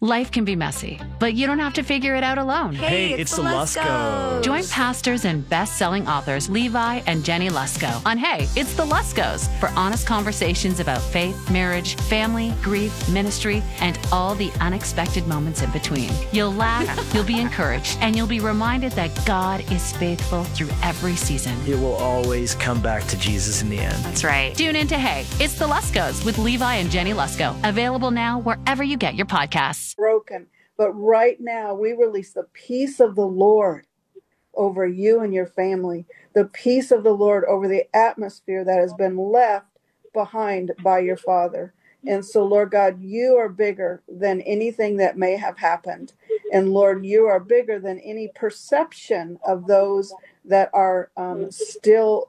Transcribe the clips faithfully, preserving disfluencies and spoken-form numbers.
Life can be messy, but you don't have to figure it out alone. Hey, Hey, it's, it's the the Luskos. Join pastors and best-selling authors Levi and Jenny Lusko on Hey, It's the Luskos for honest conversations about faith, marriage, family, grief, ministry, and all the unexpected moments in between. You'll laugh, you'll be encouraged, and you'll be reminded that God is faithful through every season. It will always come back to Jesus in the end. That's right. Tune in to Hey, It's the Luskos with Levi and Jenny Lusko. Available now wherever you get your podcasts. Broken. But right now, we release the peace of the Lord over you and your family, the peace of the Lord over the atmosphere that has been left behind by your father. And so, Lord God, you are bigger than anything that may have happened. And Lord, you are bigger than any perception of those that are um, still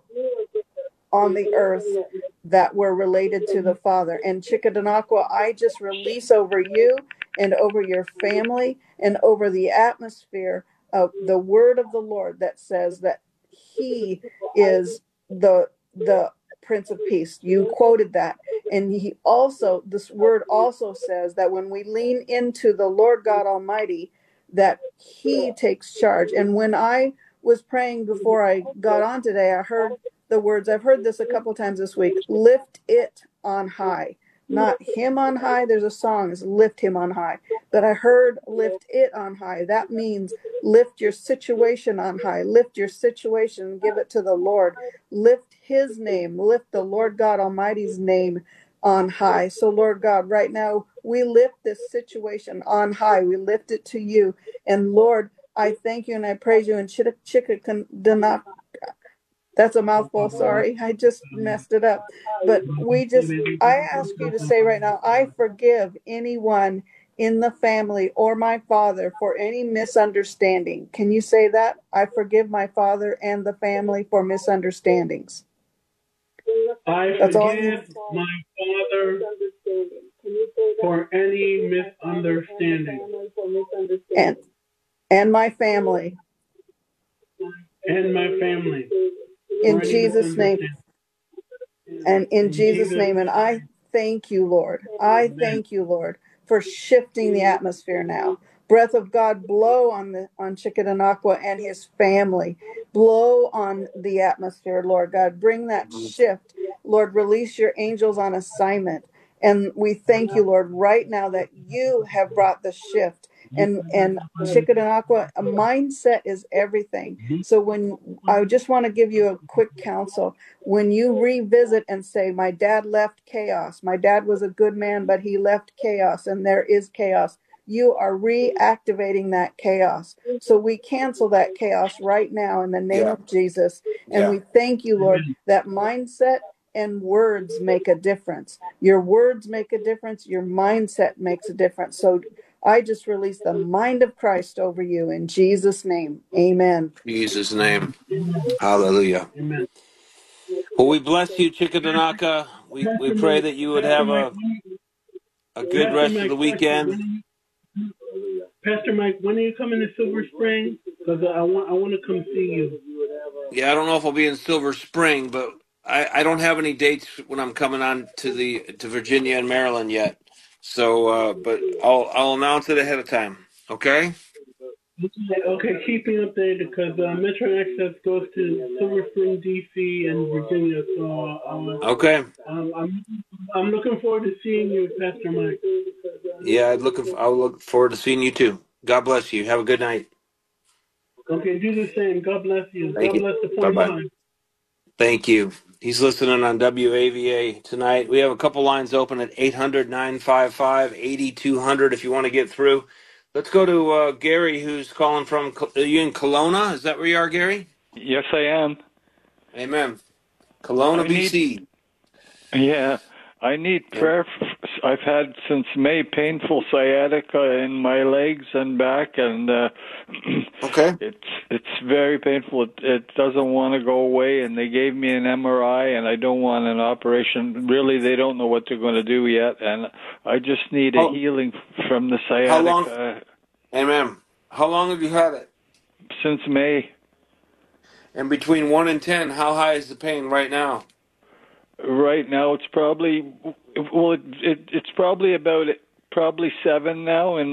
on the earth that were related to the Father. And Chickadanaqua, I just release over you and over your family and over the atmosphere of the word of the Lord that says that he is the the Prince of Peace. You quoted that. And he also, this word also says that when we lean into the Lord God Almighty, that he takes charge. And when I was praying before I got on today, I heard the words, I've heard this a couple times this week, lift it on high. Not him on high. There's a song, it's lift him on high. But I heard lift it on high. That means lift your situation on high. Lift your situation, give it to the Lord. Lift his name. Lift the Lord God Almighty's name on high. So Lord God, right now, we lift this situation on high. We lift it to you. And Lord, I thank you and I praise you. And Chickadanaqua, that's a mouthful. Sorry, I just messed it up. But we just, I ask you to say right now, I forgive anyone in the family or my father for any misunderstanding. Can you say that? I forgive my father and the family for misunderstandings. I That's all. forgive my father for any misunderstanding. And, and my family. And my family. In Jesus' name. And in, In Jesus' Jesus' name. And I thank you, Lord. I thank you, Lord, for shifting the atmosphere now. Breath of God, blow on the on Chickadanaqua and his family. Blow on the atmosphere, Lord God. Bring that shift. Lord, release your angels on assignment. And we thank you, Lord, right now that you have brought the shift. And and Chickadanaqua, a mindset is everything. So when I just want to give you a quick counsel, when you revisit and say, my dad left chaos, my dad was a good man, but he left chaos, and there is chaos, you are reactivating that chaos. So we cancel that chaos right now in the name Yeah. of Jesus. And Yeah. we thank you, Lord, that mindset and words make a difference. Your words make a difference. Your mindset makes a difference. So I just release the mind of Christ over you in Jesus' name. Amen. In Jesus' name. Hallelujah. Amen. Well, we bless you, Chickadanaka. We we Pastor pray Mike, that you would Pastor have Mike, a, when a you, good Pastor rest of Mike, the question, weekend. when are you, Pastor Mike, when are you coming to Silver Spring? Because I want, I want to come see you. Yeah, I don't know if I'll be in Silver Spring, but I, I don't have any dates when I'm coming on to the to Virginia and Maryland yet. So, uh, but I'll I'll announce it ahead of time. Okay. Okay, keep me updated because uh, Metro Access goes to Silver Spring, D C, and Virginia. So uh, Okay. um, I'm I'm looking forward to seeing you, Pastor Mike. Yeah, I'd look. I'll look forward to seeing you too. God bless you. Have a good night. Okay, do the same. God bless you. Thank God you. bless the Bye Point bye. Five. Thank you. He's listening on W A V A tonight. We have a couple lines open at eight hundred, nine five five, eight two zero zero if you want to get through. Let's go to uh, Gary, who's calling from, are you in Kelowna? Is that where you are, Gary? Yes, I am. Amen. Kelowna, I need, B C. yeah, I need Yep. prayer. I've had since May painful sciatica in my legs and back, and uh, Okay. it's it's very painful. It, it doesn't want to go away, and they gave me an M R I, and I don't want an operation. Really, they don't know what they're going to do yet, and I just need a How, healing from the how long? sciatica Amen. How long have you had it? since May. And between one and ten, how high is the pain right now? Right now, it's probably well, it, it it's probably about probably seven now, and